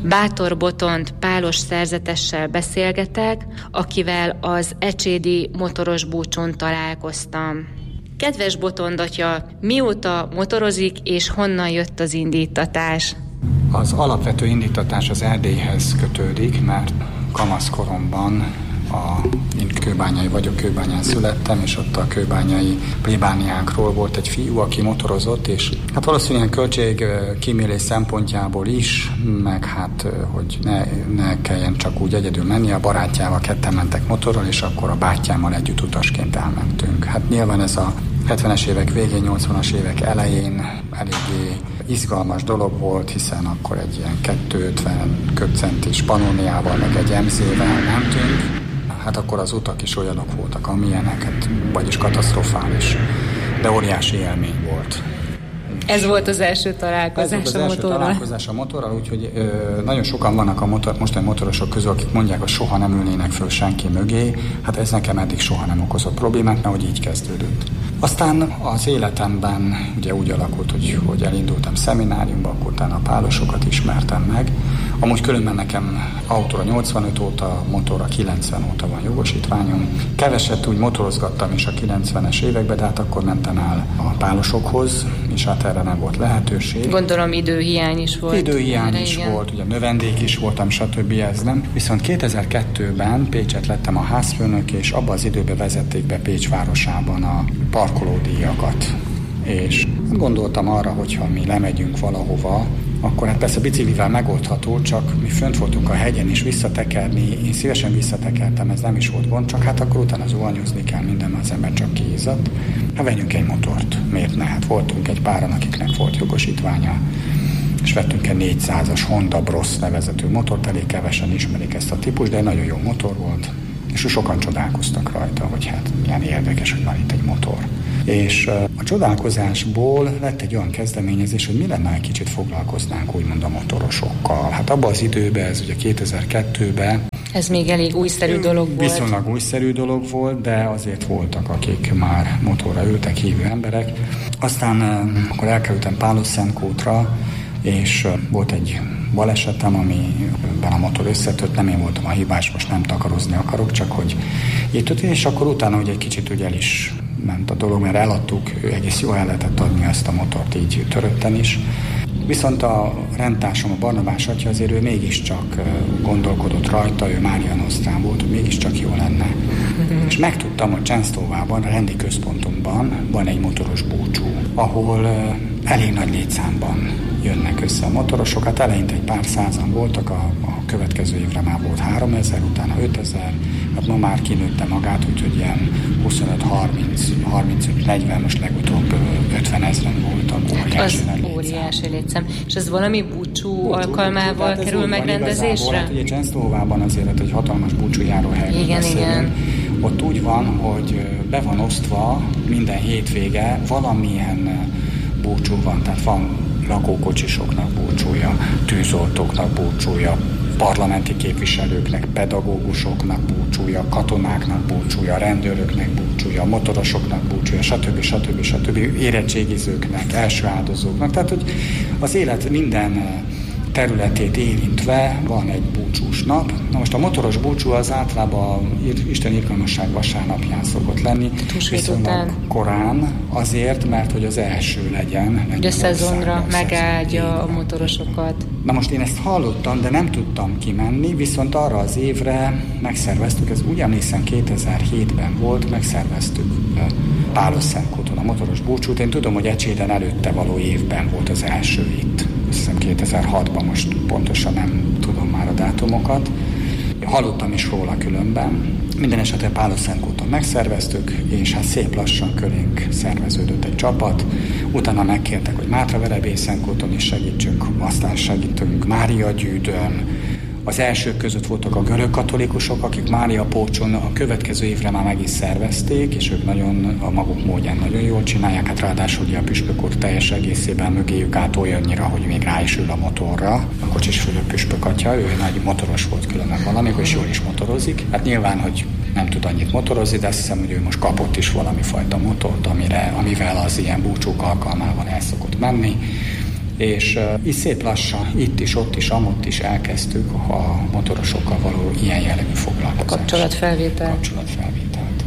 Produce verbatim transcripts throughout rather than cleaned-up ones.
Bátor Botont Pálos szerzetessel beszélgetek, akivel az ecsédi motoros búcsún találkoztam. Kedves Botond atya, mióta motorozik és honnan jött az indítatás? Az alapvető indítatás az Erdélyhez kötődik, mert kamaszkoromban a, én kőbányai vagyok, Kőbányán születtem, és ott a kőbányai plébániákról volt egy fiú, aki motorozott, és hát valószínűleg költség kímélés szempontjából is, meg hát, hogy ne, ne kelljen csak úgy egyedül menni, a barátjával ketten mentek motorral, és akkor a bátyámmal együtt utasként elmentünk. Hát nyilván ez a hetvenes évek végén, nyolcvanas évek elején eléggé izgalmas dolog volt, hiszen akkor egy ilyen kétszázötven köbcentis Pannoniával, meg egy em zével mentünk. Hát akkor az utak is olyanok voltak, amilyenek, hát, vagyis katasztrofális, de óriási élmény volt. Ez volt az első találkozás Ez volt az a első motorral. találkozás a motorral, úgyhogy ö, nagyon sokan vannak a motor, mostani motorosok közül, akik mondják, hogy soha nem ülnének föl senki mögé. Hát ez nekem eddig soha nem okozott problémát, mert hogy így kezdődött. Aztán az életemben ugye úgy alakult, hogy, hogy elindultam szemináriumba, akkor utána a pálosokat ismertem meg. Amúgy különben nekem autóra nyolcvanöt óta, motorra kilencven óta van jogosítványom. Keveset úgy motorozgattam is a kilencvenes években, de hát akkor mentem el a pálosokhoz, és hát erre nem volt lehetőség. Gondolom időhiány is volt. Időhiány is igen. volt, ugye növendék is voltam, stb. Ez nem. Viszont kétezer-kettőben Pécset lettem a házfőnök, és abban az időben vezették be Pécs városában a parkolódíjakat. És gondoltam arra, hogyha mi lemegyünk valahova, akkor hát persze biciklivel megoldható, csak mi fönt voltunk a hegyen, és visszatekerni, én szívesen visszatekertem, ez nem is volt gond, csak hát akkor utána zuhanyozni kell, minden az ember csak kiizzadt. Ha vegyünk egy motort, miért ne? Hát voltunk egy páran, akiknek volt jogosítványa, és vettünk egy négyszázas Honda Bros nevezetű motort, elég kevesen ismerik ezt a típust, de egy nagyon jó motor volt, és sokan csodálkoztak rajta, hogy hát milyen érdekes, hogy van itt egy motor. És a csodálkozásból lett egy olyan kezdeményezés, hogy mi lenne, egy kicsit foglalkoznánk úgymond a motorosokkal. Hát abban az időben, ez ugye kétezer-kettőben... Ez még elég újszerű dolog volt. Viszonylag újszerű dolog volt, de azért voltak, akik már motorra ültek, hívő emberek. Aztán akkor elkerültem Pálos-Szentkútra, és volt egy balesetem, amiben a motor összetört, nem én voltam a hibás, most nem takarozni akarok, csak hogy itt, és akkor utána ugye egy kicsit ugye el is ment a dolog, mert eladtuk, egész jól el lehetett adni ezt a motort így törötten is. Viszont a rendtársam, a Barnabás atya, azért ő mégiscsak gondolkodott rajta, ő Mária Nosztrán volt, hogy mégiscsak jó lenne. Mm-hmm. És megtudtam, hogy Csensztóvában, a rendi központunkban van egy motoros búcsú, ahol elég nagy létszámban jönnek össze a motorosok. Hát eleinte egy pár százan voltak, a, a következő évre már volt háromezer, utána ötezer, hát ma már kinőtte magát, úgyhogy ilyen huszonöt harminc, harmincöt negyven, most legutóbb ötvenezren voltak. Az óriási létszám. És ez valami búcsú, búcsú alkalmával búcsú, kerül megrendezésre? Hát ugye Csensztóvában azért egy hatalmas búcsújáróhelyről igen, beszélünk. Igen. Ott úgy van, hogy be van osztva minden hétvége valamilyen búcsú van, tehát van lakókocsisoknak búcsúja, tűzoltóknak búcsúja, parlamenti képviselőknek, pedagógusoknak búcsúja, katonáknak búcsúja, rendőröknek búcsúja, motorosoknak búcsúja, stb. stb. stb. Érettségizőknek, első áldozóknak. Tehát, hogy az élet minden területét érintve van egy búcsús nap. Na most a motoros búcsú az általában Isten irgalmasság vasárnapján szokott lenni. Viszonylag korán azért, mert hogy az első legyen. Hogy a szezonra megáldja a motorosokat. Na most én ezt hallottam, de nem tudtam kimenni, viszont arra az évre megszerveztük, ez úgy emlékszem kétezer-hétben volt, megszerveztük Pálos-Szentkúton a motoros búcsút. Én tudom, hogy Ecséden előtte való évben volt az első itt. Azt hiszem kétezer-hatban, most pontosan nem tudom már a dátumokat. Hallottam is róla különben. Minden esetre Pálos-Szentkúton megszerveztük, és hát szép lassan körénk szerveződött egy csapat. Utána megkértek, hogy Mátraverebélyszentkúton is segítsünk, aztán segítünk Mária Gyűdön. Az elsők között voltak a görög katolikusok, akik Mária Pócson a következő évre már meg is szervezték, és ők nagyon, a maguk módján nagyon jól csinálják, hát ráadásul ugye a püspök úr teljes egészében mögéjük át olyannyira, hogy még rá is ül a motorra. A kocsis fölött püspök atya, ő nagy motoros volt különben valamikor, és jól is motorozik. Hát nyilván, hogy nem tud annyit motorozni, de azt hiszem, hogy ő most kapott is valami fajta motort, amire, amivel az ilyen búcsúk alkalmával el szokott menni. És uh, így szép lassan, itt is, ott is, amott is elkezdtük a motorosokkal való ilyen jellegű foglalkozást. Kapcsolatfelvétel. Kapcsolatfelvételt.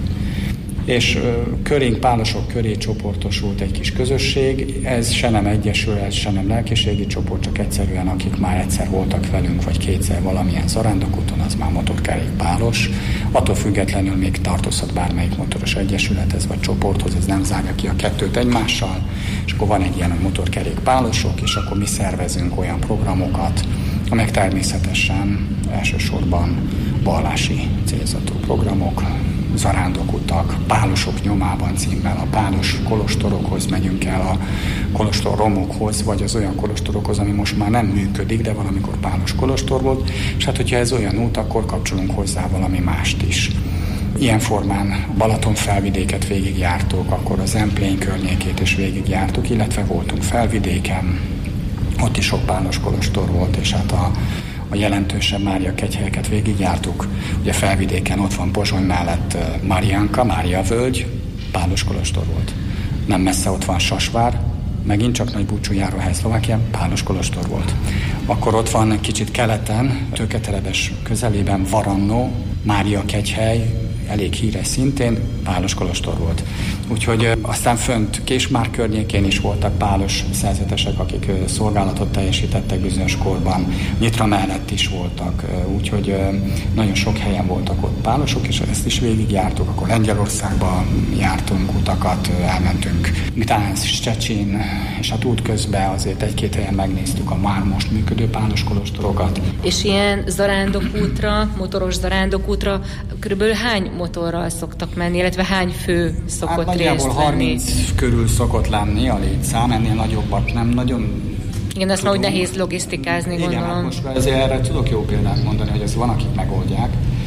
És uh, körénk, pálosok köré csoportosult egy kis közösség, ez se nem egyesület, se nem lelkiségi csoport, csak egyszerűen akik már egyszer voltak velünk, vagy kétszer valamilyen zarándokúton, az már motorkerék pálos. Attól függetlenül még tartozhat bármelyik motoros egyesülethez, vagy csoporthoz, ez nem zárja ki a kettőt egymással, és akkor van egy ilyen motorkerék pálosok, és akkor mi szervezünk olyan programokat, amelyek természetesen elsősorban vallási célzatú programok, zarándokutak, pálosok nyomában címmel a pálos kolostorokhoz megyünk el, a kolostor romokhoz, vagy az olyan kolostorokhoz, ami most már nem működik, de valamikor pálos kolostor volt, és hát hogyha ez olyan út, akkor kapcsolunk hozzá valami mást is. Ilyen formán Balaton felvidéket végigjártuk, akkor az Emplény környékét is végigjártuk, illetve voltunk felvidéken, ott is sok pálos kolostor volt, és hát a a jelentősebb Mária kegyhelyeket végigjártuk. Ugye felvidéken ott van Pozsony mellett Mariánka, Mária völgy, pálos kolostor volt. Nem messze ott van Sasvár, megint csak Nagy Búcsújáróhely, Szlovákia, pálos kolostor volt. Akkor ott van kicsit keleten, Tőketerebes közelében Varannó, Mária kegyhely, elég híres szintén, pálos kolostor volt. Úgyhogy aztán fönt Késmár környékén is voltak pálos szerzetesek, akik szolgálatot teljesítettek bizonyos korban. Nyitra mellett is voltak, úgyhogy nagyon sok helyen voltak ott pálosok, és ezt is végigjártuk. Akkor Lengyelországban jártunk utakat, elmentünk Gdansk, Szczecin, és hát útközben azért egy-két helyen megnéztük a már most működő pálos kolostorokat. És ilyen zarándokútra, motoros zarándokútra körülbelül hány motorral szoktak menni, illetve hány fő szokott hát, részt venni? harminc körül szokott lenni a létszám, ennél nagyobbat nem nagyon. Igen, azt már úgy nehéz logisztikázni, igen, gondolom. Hát most ezért erre tudok jó példát mondani, hogy ez van, akik megoldják,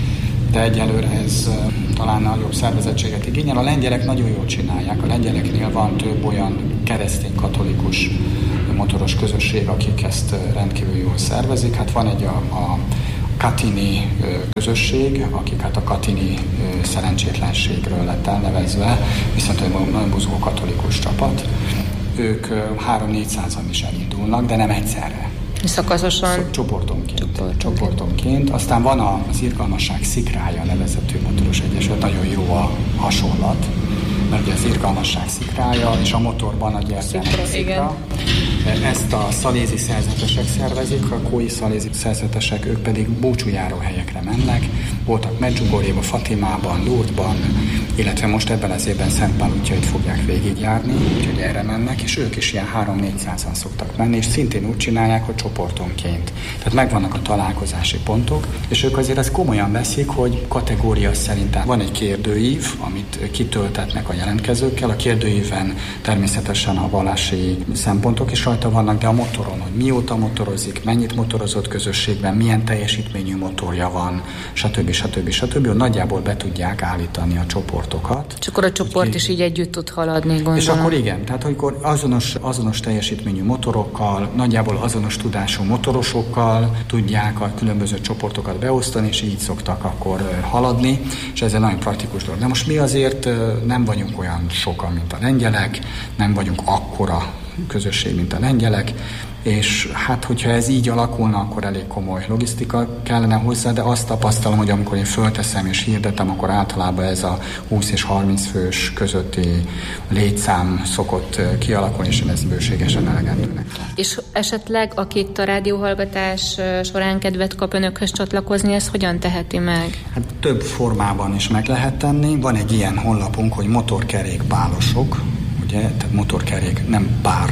de egyelőre ez talán nagyobb szervezettséget igényel. A lengyelek nagyon jól csinálják. A lengyeleknél van több olyan keresztény-katolikus motoros közösség, akik ezt rendkívül jól szervezik. Hát van egy a, a Katini közösség, akik hát a Katini szerencsétlenségről lett elnevezve, viszont egy nagyon buzgó katolikus csapat. Ők három-négyszázan is elindulnak, de nem egyszerre. Szakaszosan? Csoportonként. Csoportonként. Csoportonként. Aztán van az Irgalmasság Szikrája nevezetű motoros egyesület, nagyon jó a hasonlat, mert ugye az Irgalmasság Szikrája és a motorban a gyertyának szikra. Ezt a szalézi szerzetesek szervezik, a kói szalézi szerzetesek, ők pedig búcsújáróhelyekre mennek. Voltak Medjugorjéban, Fatimában, Lourdesban, illetve most ebben az évben Szent Pál útjait fogják végigjárni, úgyhogy erre mennek, és ők is ilyen három-négyszázan szoktak menni, és szintén úgy csinálják, hogy csoportonként. Tehát megvannak a találkozási pontok, és ők azért ezt komolyan veszik, hogy kategória szerint van egy kérdőív, amit kitöltetnek a jelentkezőkkel. A kérdőíven természetesen a vallási szempontok is rajta vannak, de a motoron, hogy mióta motorozik, mennyit motorozott közösségben, milyen teljesítményű motorja van, stb. stb. stb. Nagyjából be tudják állítani a csoportokat. És akkor a csoport ki... is így együtt tud haladni, gondolom. És akkor igen, tehát amikor azonos, azonos teljesítményű motorokkal, nagyjából azonos tudású motorosokkal tudják a különböző csoportokat beosztani, és így szoktak akkor haladni, és ez egy nagyon praktikus dolog. De most mi azért nem vagyunk olyan sokan, mint a lengyelek, nem vagyunk akkora közösség, mint a lengyelek, és hát, hogyha ez így alakulna, akkor elég komoly logisztika kellene hozzá, de azt tapasztalom, hogy amikor én fölteszem és hirdetem, akkor általában ez a húsz és harminc fős közötti létszám szokott kialakulni, és ez bőségesen elegendőnek. És esetleg, aki itt a rádióhallgatás során kedvet kap önökhöz csatlakozni, ezt hogyan teheti meg? Hát több formában is meg lehet tenni. Van egy ilyen honlapunk, hogy motorkerék pálosok, ugye, tehát motorkerék, nem pár,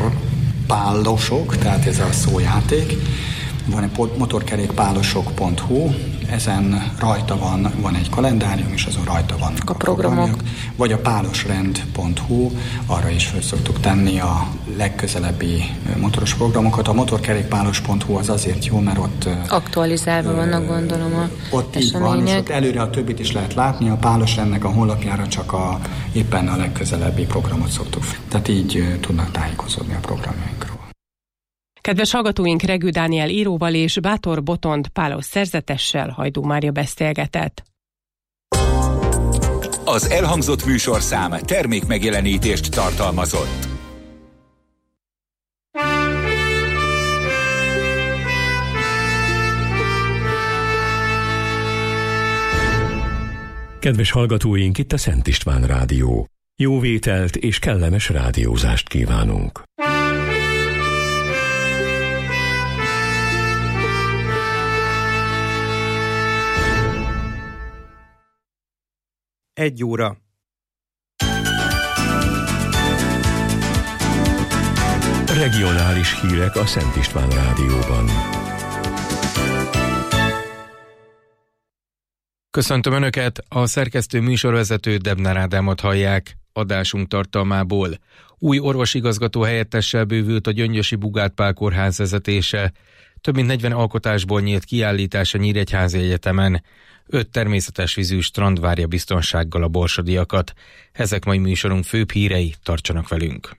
pálosok, tehát ez a szójáték. Van egy motorkerékpálosok pont hu, ezen rajta van, van egy kalendárium, és azon rajta vannak a, a programok. programok. Vagy a pálosrend pont hu, arra is föl szoktuk tenni a legközelebbi motoros programokat. A motorkerékpálos pont hu az azért jó, mert ott aktualizálva ö, vannak, gondolom, a ott események. Így van, és ott előre a többit is lehet látni. A pálosrendnek a honlapjára csak a, éppen a legközelebbi programot szoktuk. Tehát így tudnak tájékozódni a programjainkról. Kedves hallgatóink, Regő Dániel íróval és Bátor Botond pálos szerzetessel Hajdú Mária beszélgetett. Az elhangzott műsorszám termékmegjelenítést tartalmazott. Kedves hallgatóink, itt a Szent István Rádió. Jó vételt és kellemes rádiózást kívánunk. Egy óra. Regionális hírek a Szent István Rádióban. Köszöntöm Önöket, a szerkesztő műsorvezető Debner Ádámot hallják. Adásunk tartalmából: új orvosigazgató helyettessel bővült a Gyöngyösi Bugát Pál kórház vezetése, több mint negyven alkotásból nyílt kiállítás a Nyíregyházi Egyetemen, öt természetes vízű strand várja biztonsággal a borsodiakat. Ezek mai műsorunk főbb hírei, tartsanak velünk!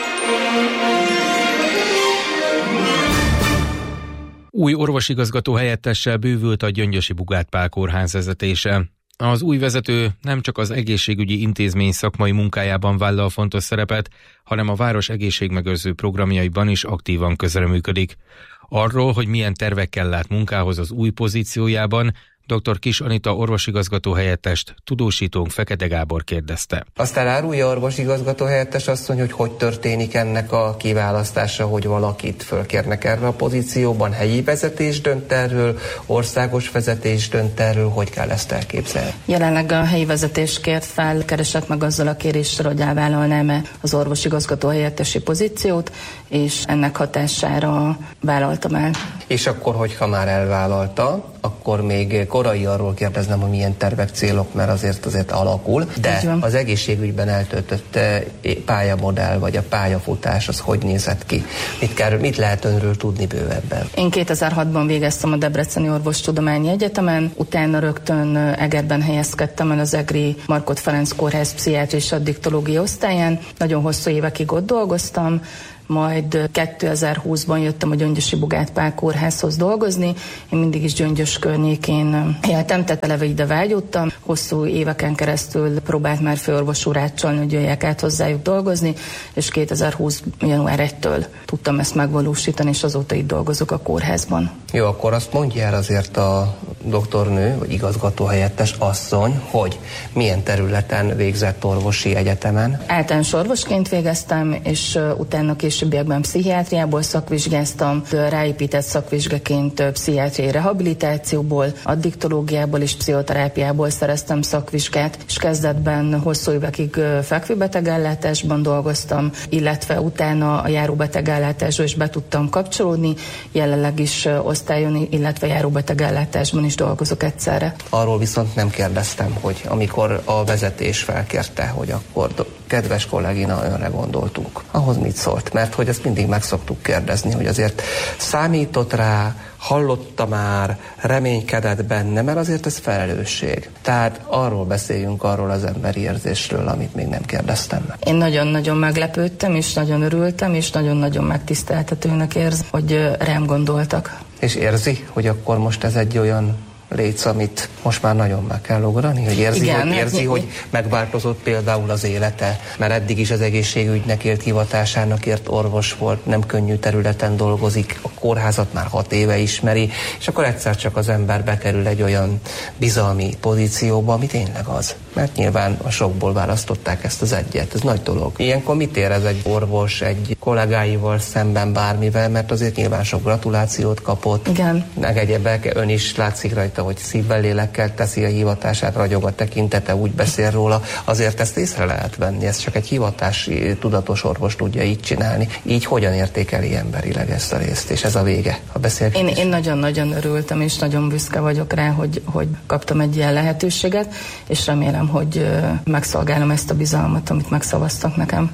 Új orvosigazgató helyettessel bővült a Gyöngyösi Bugát Pál kórház vezetése. Az új vezető nem csak az egészségügyi intézmény szakmai munkájában vállal fontos szerepet, hanem a város egészségmegőrző programjaiban is aktívan közreműködik. Arról, hogy milyen tervekkel lát munkához az új pozíciójában, dr. Kis Anita orvosigazgató helyettest tudósítónk Fekete Gábor kérdezte. Azt elárulja orvosigazgató helyettes asszony, hogy hogy történik ennek a kiválasztása, hogy valakit fölkérnek erre a pozícióban, helyi vezetés dönt erről, országos vezetés dönt erről, hogy kell ezt elképzelni? Jelenleg a helyi vezetés kért fel, keresett meg azzal a kéréssel, hogy elvállalnám-e az orvosigazgató helyettesi pozíciót, és ennek hatására vállaltam el. És akkor, hogyha már elvállalta, akkor még korai arról kérdeznem, hogy milyen tervek, célok, mert azért azért alakul, de az egészségügyben eltöltött pályamodell, vagy a pályafutás, az hogy nézett ki? Mit, kell, mit lehet önről tudni bővebben? Én kétezer-hatban végeztem a Debreceni Orvostudományi Egyetemen, utána rögtön Egerben helyezkedtem el az Egri Markhot Ferenc Kórház pszichiátria és addiktológia osztályán. Nagyon hosszú évekig ott dolgoztam, majd kétezer-húszban jöttem a Gyöngyösi Bugát Pál kórházhoz dolgozni. Én mindig is Gyöngyös környékén éltem, tehát eleve ide vágyódtam. Hosszú éveken keresztül próbált már főorvos úr átcsalni, hogy jöjjek át hozzájuk dolgozni, és kétezer-húsz január elsejétől tudtam ezt megvalósítani, és azóta itt dolgozok a kórházban. Jó, akkor azt mondja el azért a doktornő, vagy igazgatóhelyettes asszony, hogy milyen területen végzett orvosi egyetemen? Általános orvosként végeztem, és utána későbbiekben pszichiátriából szakvizsgáztam, ráépített szakvizsgaként pszichiátriai rehabilitációból, addiktológiából és pszichoterápiából szereztem szakvizsgát, és kezdetben hosszú évekig fekvőbetegellátásban dolgoztam, illetve utána a járóbetegellátásba is be tudtam kapcsolódni, jelenleg is osztályon, illetve járóbetegellátásban is dolgozok egyszerre. Arról viszont nem kérdeztem, hogy amikor a vezetés felkérte, hogy akkor kedves kollégina, önre gondoltunk. Ahhoz mit szólt? Mert hogy ezt mindig meg szoktuk kérdezni, hogy azért számított rá, hallotta már, reménykedett benne, mert azért ez felelősség. Tehát arról beszéljünk, arról az emberi érzésről, amit még nem kérdeztem meg. Én nagyon-nagyon meglepődtem, és nagyon örültem, és nagyon-nagyon megtiszteltetőnek érzem, hogy rám gondoltak. És érzi, hogy akkor most ez egy olyan léc, amit most már nagyon meg kell ugrani, hogy érzi, Igen, hogy, érzi hogy megváltozott például az élete, mert eddig is az egészségügynek élt, hivatásának ért orvos volt, nem könnyű területen dolgozik, a kórházat már hat éve ismeri, és akkor egyszer csak az ember bekerül egy olyan bizalmi pozícióba, ami tényleg az. Mert nyilván a sokból választották ezt az egyet, ez nagy dolog. Ilyenkor mit érez egy orvos egy kollégáival szemben bármivel, mert azért nyilván sok gratulációt kapott. Igen. Meg egyebek, ön is látszik rajta, hogy szívvel, lélekkel teszi a hivatását, ragyog a tekintete, úgy beszél róla, azért ezt észre lehet venni, ez csak egy hivatási tudatos orvos tudja így csinálni. Így hogyan értékeli emberileg ezt a részt, és ez a vége a beszélgetés? Én, én nagyon-nagyon örültem, és nagyon büszke vagyok rá, hogy, hogy kaptam egy ilyen lehetőséget, és remélem, hogy megszolgálom ezt a bizalmat, amit megszavaztak nekem.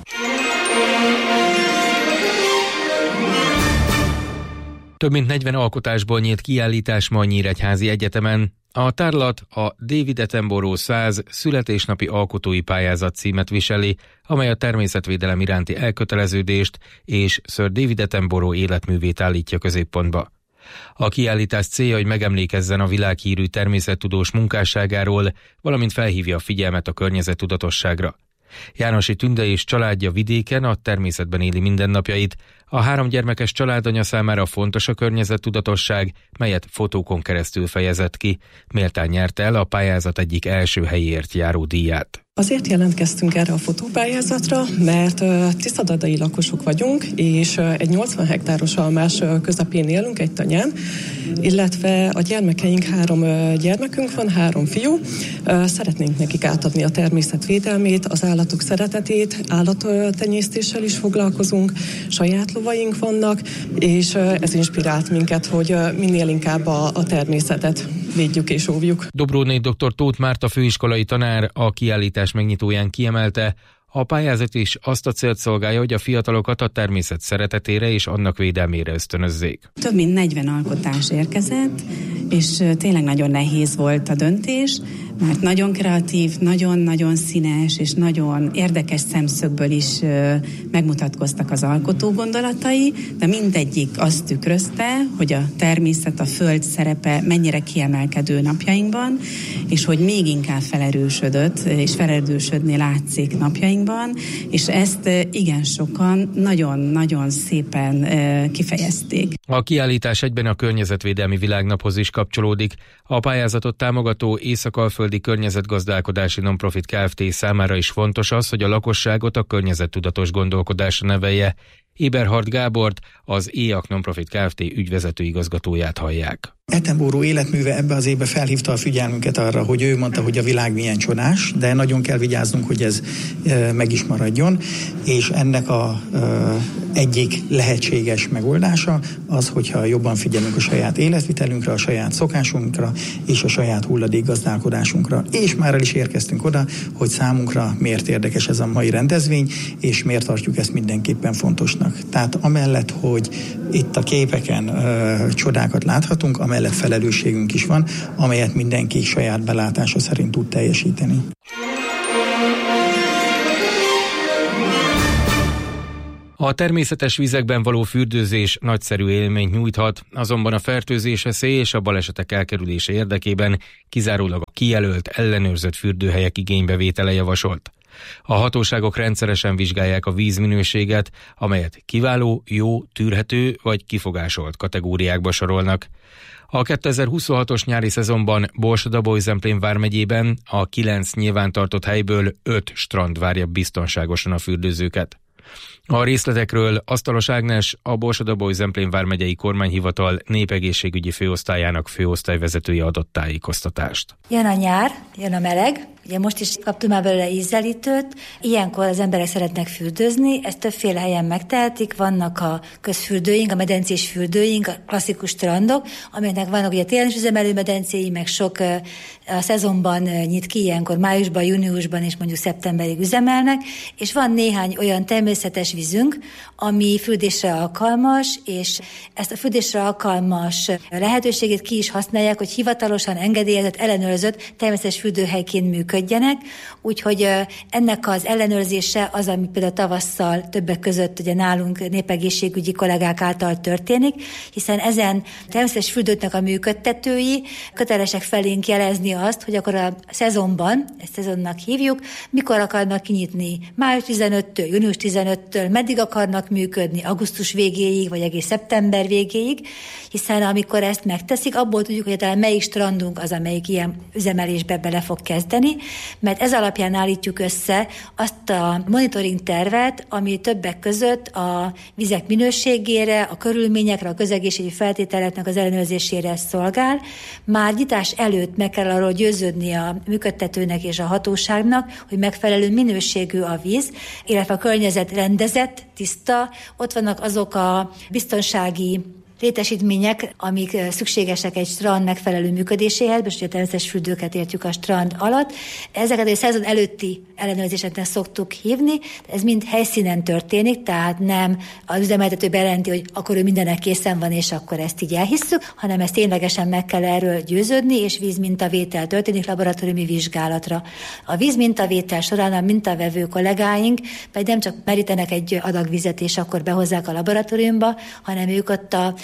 Több mint negyven alkotásból nyílt kiállítás ma a Nyíregyházi Egyetemen. A tárlat a David Attenborough száz születésnapi alkotói pályázat címet viseli, amely a természetvédelem iránti elköteleződést és Sir David Attenborough életművét állítja középpontba. A kiállítás célja, hogy megemlékezzen a világhírű természettudós munkásságáról, valamint felhívja a figyelmet a környezettudatosságra. Jánosi Tünde és családja vidéken a természetben éli mindennapjait, A három gyermekes családanya számára fontos a környezettudatosság, melyet fotókon keresztül fejezett ki. Méltán nyerte el a pályázat egyik első helyéért járó díját. Azért jelentkeztünk erre a fotópályázatra, mert tiszadadai lakosok vagyunk, és egy nyolcvan hektáros almás közepén élünk, egy tanyán, illetve a gyermekeink, három gyermekünk van, három fiú. Szeretnénk nekik átadni a természet védelmét, az állatok szeretetét, állattenyésztéssel is foglalkozunk, saját lovaink vannak, és ez inspirált minket, hogy minél inkább a, a természetet védjük és óvjuk. Dobróné dr. Tóth Márta főiskolai tanár a kiállítás megnyitóján kiemelte, a pályázat is azt a célt szolgálja, hogy a fiatalokat a természet szeretetére és annak védelmére ösztönözzék. Több mint negyven alkotás érkezett, és tényleg nagyon nehéz volt a döntés, mert nagyon kreatív, nagyon-nagyon színes és nagyon érdekes szemszögből is megmutatkoztak az alkotó gondolatai, de mindegyik azt tükrözte, hogy a természet, a föld szerepe mennyire kiemelkedő napjainkban, és hogy még inkább felerősödött, és felerősödni látszik napjainkban, és ezt igen sokan nagyon-nagyon szépen kifejezték. A kiállítás egyben a Környezetvédelmi Világnaphoz is kapcsolódik. A pályázatot támogató Észak-Alföldi Környezetgazdálkodási Nonprofit Kft. Számára is fontos az, hogy a lakosságot a környezettudatos gondolkodásra nevelje. Eberhard Gábort, az é á ká Nonprofit Kft. Ügyvezető igazgatóját hallják. Attenborough életműve ebbe az évbe felhívta a figyelmünket arra, hogy ő mondta, hogy a világ milyen csodás, de nagyon kell vigyáznunk, hogy ez e, meg is maradjon, és ennek a e, egyik lehetséges megoldása az, hogyha jobban figyelünk a saját életvitelünkre, a saját szokásunkra és a saját hulladékgazdálkodásunkra. És már el is érkeztünk oda, hogy számunkra miért érdekes ez a mai rendezvény, és miért tartjuk ezt mindenképpen fontosnak. Tehát amellett, hogy itt a képeken e, csodákat láthatunk, amellett felelősségünk is van, amelyet mindenki saját belátása szerint tud teljesíteni. A természetes vizekben való fürdőzés nagyszerű élményt nyújthat, azonban a fertőzés veszély és a balesetek elkerülése érdekében kizárólag a kijelölt, ellenőrzött fürdőhelyek igénybevétele javasolt. A hatóságok rendszeresen vizsgálják a vízminőséget, amelyet kiváló, jó, tűrhető vagy kifogásolt kategóriákba sorolnak. A kétezer-huszonhatos nyári szezonban Borsod-Abaúj-Zemplén vármegyében a kilenc nyilvántartott helyből öt strand várja biztonságosan a fürdőzőket. A részletekről Asztalos Ágnes, a Borsod-Abaúj-Zemplén vármegyei kormányhivatal népegészségügyi főosztályának főosztályvezetője adott tájékoztatást. Jön a nyár, jön a meleg, ugye most is kaptunk már belőle ízzelítőt, ilyenkor az emberek szeretnek fürdőzni, ezt többféle helyen megtehetik, vannak a közfürdőink, a medencés fürdőink, a klasszikus strandok, amelynek vannak ugye télen is üzemelő medencéi, meg sok a szezonban nyit ki, ilyenkor májusban, júniusban és mondjuk szeptemberig üzemelnek, és van néhány olyan természetes vízünk, ami fürdésre alkalmas, és ezt a fürdésre alkalmas lehetőségét ki is használják, hogy hivatalosan engedélyezett, ellenőrzött természetes fürdőhelyként működjenek, úgyhogy ennek az ellenőrzése az, ami például tavasszal többek között ugye nálunk népegészségügyi kollégák által történik, hiszen ezen természetes fürdőknek a működtetői kötelesek felénk jelezni azt, hogy akkor a szezonban, ezt szezonnak hívjuk, mikor akarnak kinyitni, május tizenötödikétől, június tizenötödikétől, meddig akarnak működni, augusztus végéig, vagy egész szeptember végéig, hiszen amikor ezt megteszik, abból tudjuk, hogy talán melyik strandunk az, amelyik ilyen üzemelésbe bele fog kezdeni, mert ez alapján állítjuk össze azt a monitoring tervet, ami többek között a vizek minőségére, a körülményekre, a közegészségügyi feltételeknek az ellenőrzésére szolgál. Már nyitás előtt meg kell arról győződni a működtetőnek és a hatóságnak, hogy megfelelő minőségű a víz, illetve a környezet rendezett, tiszta, ott vannak azok a biztonsági létesítmények, amik szükségesek egy strand megfelelő működéséhez, most ugye természetes fürdőket értjük a strand alatt. Ezeket a szezon előtti ellenőrzéseknek szoktuk hívni, ez mind helyszínen történik, tehát nem az üzemeltető bejelenti, hogy akkor ő mindenek készen van, és akkor ezt így elhisszük, hanem ezt ténylegesen meg kell erről győződni, és vízmintavétel történik laboratóriumi vizsgálatra. A vízmintavétel során a mintavevő kollégáink pedig nem csak merítenek egy adag vizet, és akkor behozzák a laboratóriumba, hanem ők ott a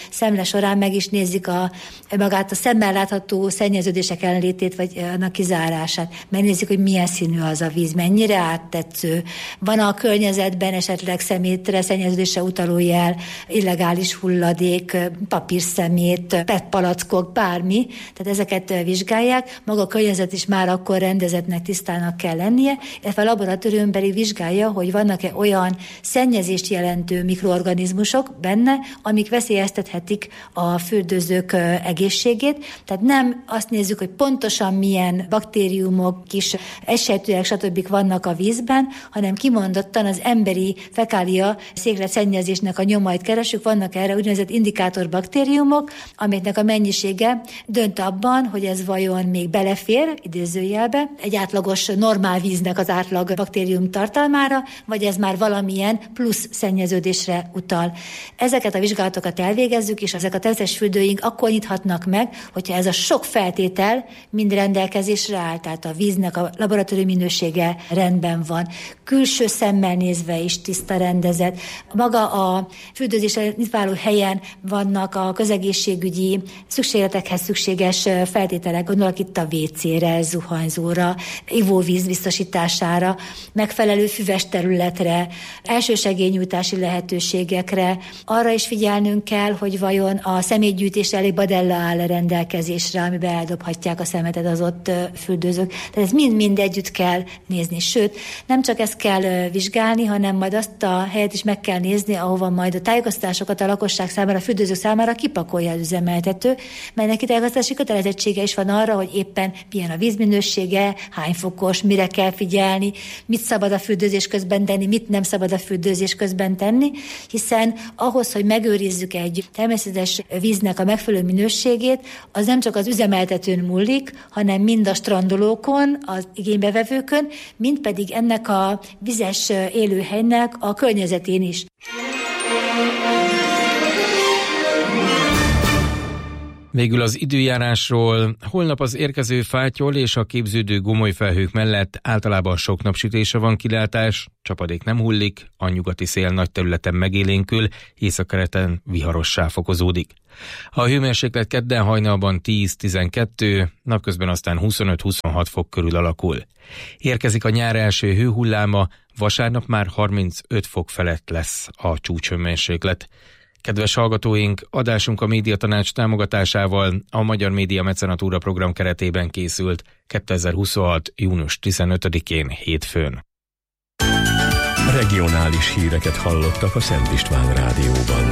szemle során meg is nézik a, magát a szemmel látható szennyeződések ellenlétét, vagy annak kizárását. Megnézik, hogy milyen színű az a víz, mennyire áttetsző. Van a környezetben esetleg szemétre, szennyeződésre utaló jel, illegális hulladék, papírszemét, pet palackok, bármi. Tehát ezeket vizsgálják. Maga a környezet is már akkor rendezetnek, tisztának kell lennie, illetve a laboratórium pedig vizsgálja, hogy vannak-e olyan szennyezést jelentő mikroorganizmusok benne, amik veszélyeztethetik a fürdőzők egészségét. Tehát nem azt nézzük, hogy pontosan milyen baktériumok, kis egysejtőek, stb. Vannak a vízben, hanem kimondottan az emberi fekália széklet szennyezésnek a nyomait keresünk. Vannak erre úgynevezett indikátor baktériumok, amiknek a mennyisége dönt abban, hogy ez vajon még belefér, idézőjelbe, egy átlagos normál víznek az átlag baktérium tartalmára, vagy ez már valamilyen plusz szennyeződésre utal. Ezeket a vizsgálatokat elvégezzük, és ezek a természetes fürdőink akkor nyithatnak meg, hogyha ez a sok feltétel mind rendelkezésre áll, tehát a víznek a laboratóriumi minősége rendben van. Külső szemmel nézve is tiszta, rendezett. Maga a fürdőzésre nyitváló helyen vannak a közegészségügyi szükségletekhez szükséges feltételek, gondolok itt a vécére, zuhanyzóra, ivóvíz biztosítására, megfelelő füves területre, elsősegélynyújtási lehetőségekre. Arra is figyelnünk kell, hogy vajon a szemétgyűjtés elég badella áll rendelkezésre, amiben eldobhatják a szemetet az ott fürdőzők. Tehát ez mind-mind együtt kell nézni. Sőt, nem csak ezt kell vizsgálni, hanem majd azt a helyet is meg kell nézni, ahova majd a tájékoztatásokat a lakosság számára, a fürdőzők számára kipakolja az üzemeltető, mert neki tájékoztatási kötelezettsége is van arra, hogy éppen milyen a vízminősége, hány fokos, mire kell figyelni, mit szabad a fürdőzés közben tenni, mit nem szabad a fürdőzés közben tenni, hiszen ahhoz, hogy megőrizzük egy természetes víznek a megfelelő minőségét, az nem csak az üzemeltetőn múlik, hanem mind a strandolókon, az igénybevevőkön, mind pedig ennek a vizes élőhelynek a környezetén is. Végül az időjárásról. Holnap az érkező fátyol és a képződő gomolyfelhők mellett általában sok napsütésre van kilátás, csapadék nem hullik, a nyugati szél nagy területen megélénkül, északkeleten viharossá fokozódik. A hőmérséklet kedden hajnalban tíz-tizenkettő, napközben aztán huszonöt-huszonhat fok körül alakul. Érkezik a nyár első hőhulláma, vasárnap már harmincöt fok felett lesz a csúcshőmérséklet. Kedves hallgatóink, adásunk a Médiatanács támogatásával a Magyar Média Mecenatúra program keretében készült kétezer-huszonhat. június tizenötödikén hétfőn. Regionális híreket hallottak a Szent István Rádióban.